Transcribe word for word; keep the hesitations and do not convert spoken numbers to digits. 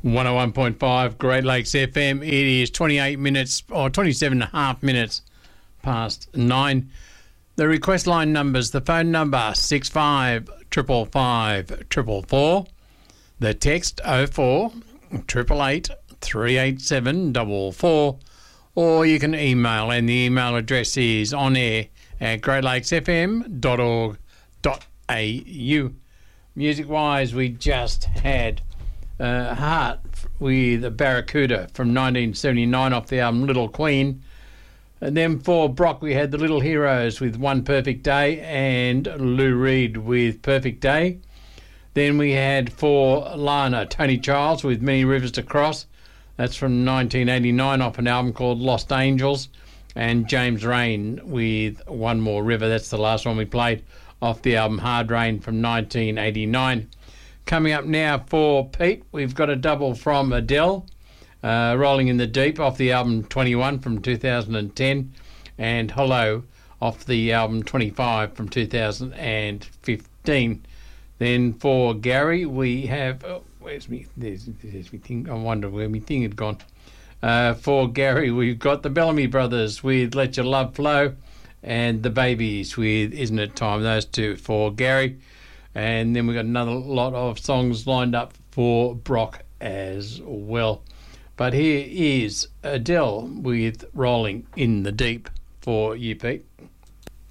one oh one point five Great Lakes F M. It is twenty-eight minutes or twenty-seven and a half minutes past nine. The request line numbers, the phone number six five triple five triple four. The text oh four triple eight three eight seven four four. Or you can email, and the email address is on air at great lakes f m dot org dot a u. Music wise, we just had uh, Heart with Barracuda from nineteen seventy-nine off the album Little Queen. And then for Brock, we had the Little Heroes with One Perfect Day and Lou Reed with Perfect Day. Then we had for Lana, Tony Childs with Many Rivers to Cross. That's from nineteen eighty-nine off an album called Lost Angels. And James Rain with One More River. That's the last one we played off the album Hard Rain from nineteen eighty-nine. Coming up now for Pete, we've got a double from Adele, uh, Rolling in the Deep off the album twenty-one from two thousand ten, and Hello off the album twenty-five from two thousand fifteen. Then for Gary, we have... Oh, where's me? There's, there's me thing. I wonder where my thing had gone. Uh, for Gary, we've got the Bellamy Brothers with Let Your Love Flow, and the Babies with Isn't It Time. Those two for Gary. And then we've got another lot of songs lined up for Brock as well. But here is Adele with Rolling in the Deep for you, Pete.